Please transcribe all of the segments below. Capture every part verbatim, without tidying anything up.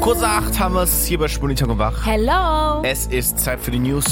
Kurz nach acht haben wir es hier bei Spunitor und Wach. Hello! Es ist Zeit für die News.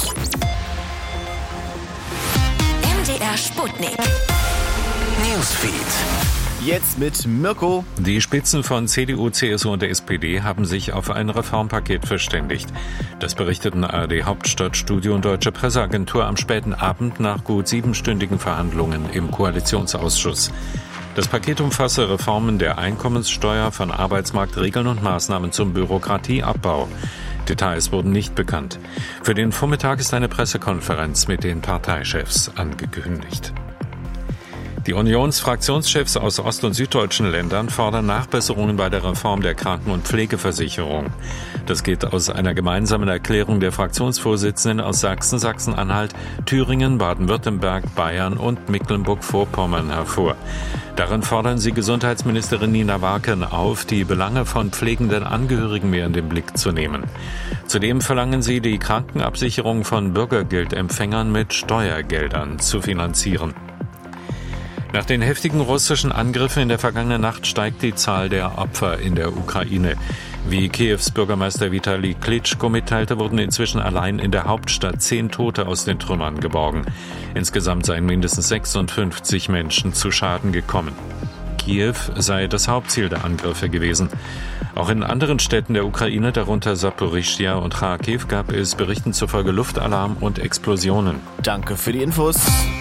M D R Sputnik. Newsfeed. Jetzt mit Mirko. Die Spitzen von C D U, C S U und der S P D haben sich auf ein Reformpaket verständigt. Das berichteten A R D Hauptstadtstudio und Deutsche Presseagentur am späten Abend nach gut siebenstündigen Verhandlungen im Koalitionsausschuss. Das Paket umfasse Reformen der Einkommenssteuer, von Arbeitsmarktregeln und Maßnahmen zum Bürokratieabbau. Details wurden nicht bekannt. Für den Vormittag ist eine Pressekonferenz mit den Parteichefs angekündigt. Die Unionsfraktionschefs aus ost- und süddeutschen Ländern fordern Nachbesserungen bei der Reform der Kranken- und Pflegeversicherung. Das geht aus einer gemeinsamen Erklärung der Fraktionsvorsitzenden aus Sachsen, Sachsen-Anhalt, Thüringen, Baden-Württemberg, Bayern und Mecklenburg-Vorpommern hervor. Darin fordern sie Gesundheitsministerin Nina Warken auf, die Belange von pflegenden Angehörigen mehr in den Blick zu nehmen. Zudem verlangen sie, die Krankenabsicherung von Bürgergeldempfängern mit Steuergeldern zu finanzieren. Nach den heftigen russischen Angriffen in der vergangenen Nacht steigt die Zahl der Opfer in der Ukraine. Wie Kiews Bürgermeister Vitali Klitschko mitteilte, wurden inzwischen allein in der Hauptstadt zehn Tote aus den Trümmern geborgen. Insgesamt seien mindestens sechsundfünfzig Menschen zu Schaden gekommen. Kiew sei das Hauptziel der Angriffe gewesen. Auch in anderen Städten der Ukraine, darunter Saporischschja und Charkiw, gab es Berichten zufolge Luftalarm und Explosionen. Danke für die Infos.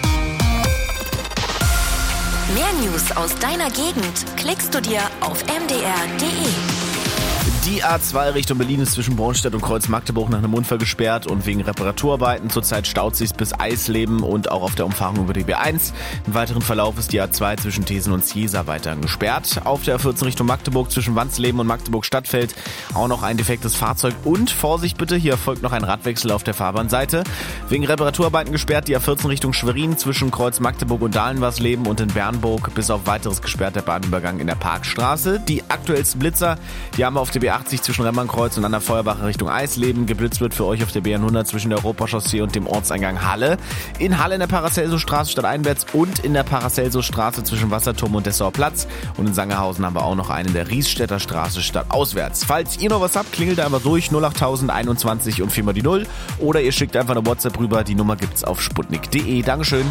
Mehr News aus deiner Gegend klickst du dir auf m d r punkt d e. Die A zwei Richtung Berlin ist zwischen Bornstedt und Kreuz-Magdeburg nach einem Unfall gesperrt und wegen Reparaturarbeiten. Zurzeit staut sich bis Eisleben und auch auf der Umfahrung über die B eins. Im weiteren Verlauf ist die A zwei zwischen Thesen und Ziesa weiterhin gesperrt. Auf der A vierzehn Richtung Magdeburg zwischen Wansleben und Magdeburg-Stadtfeld auch noch ein defektes Fahrzeug. Und Vorsicht bitte, hier folgt noch ein Radwechsel auf der Fahrbahnseite. Wegen Reparaturarbeiten gesperrt die A vierzehn Richtung Schwerin zwischen Kreuz-Magdeburg und Dahlenwarsleben und in Bernburg bis auf weiteres gesperrt der Bahnübergang in der Parkstraße. Die aktuellsten Blitzer, die haben wir auf der B achtzig zwischen Remmernkreuz und an der Feuerbacher Richtung Eisleben. Geblitzt wird für euch auf der B hundert zwischen der Europachaussee und dem Ortseingang Halle. In Halle in der Paracelsus-Straße stadteinwärts und in der Paracelsus-Straße zwischen Wasserturm und Dessauer Platz. Und in Sangerhausen haben wir auch noch einen in der Riesstädter Straße stadtauswärts. Falls ihr noch was habt, klingelt einfach durch null acht einundzwanzig und viermal die null. Oder ihr schickt einfach eine WhatsApp rüber. Die Nummer gibt's auf sputnik punkt d e. Dankeschön.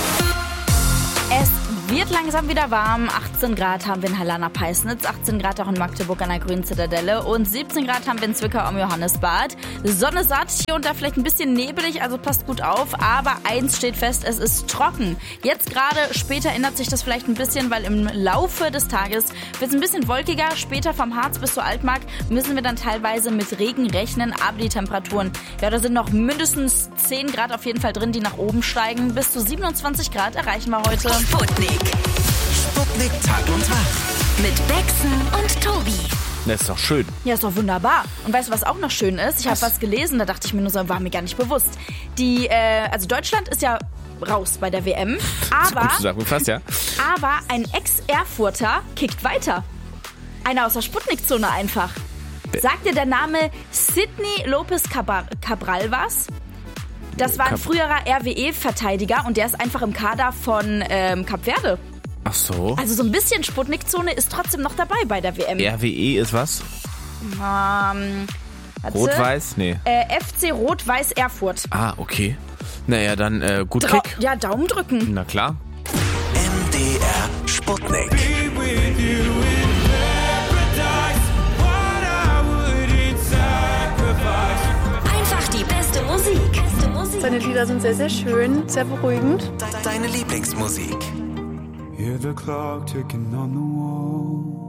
Es wird langsam wieder warm. achtzehn Grad haben wir in Hallana-Peisnitz, achtzehn Grad auch in Magdeburg an der Grünen Zitadelle und siebzehn Grad haben wir in Zwickau am Johannesbad. Sonne satt, hier und da vielleicht ein bisschen nebelig, also passt gut auf. Aber eins steht fest, es ist trocken. Jetzt gerade, später ändert sich das vielleicht ein bisschen, weil im Laufe des Tages wird es ein bisschen wolkiger. Später vom Harz bis zur Altmark müssen wir dann teilweise mit Regen rechnen. Aber die Temperaturen, ja, da sind noch mindestens zehn Grad auf jeden Fall drin, die nach oben steigen. Bis zu siebenundzwanzig Grad erreichen wir heute. Sputnik. Sputnik Tag und Wach. Mit Bexen und Tobi. Das ist doch schön. Ja, ist doch wunderbar. Und weißt du, was auch noch schön ist? Ich habe was gelesen, da dachte ich mir nur so, war mir gar nicht bewusst. Die, äh, also Deutschland ist ja raus bei der W M, aber, gut zusammengefasst, ja. aber ein Ex-Erfurter kickt weiter. Einer aus der Sputnik-Zone einfach. Sagt dir der Name Sidney Lopez Cabral was? Das war ein früherer R W E-Verteidiger und der ist einfach im Kader von ähm, Kap Verde. Ach so. Also so ein bisschen Sputnik-Zone ist trotzdem noch dabei bei der W M. R W E ist was? Ähm, Rot-Weiß? Nee. Äh, F C Rot-Weiß Erfurt. Ah, okay. Naja, dann äh, gut Trau- Kick. Ja, Daumen drücken. Na klar. M D R Sputnik. Einfach die beste Musik. Beste Musik. Seine Lieder sind sehr, sehr schön, sehr beruhigend. Deine Lieblingsmusik. Hear the clock ticking on the wall.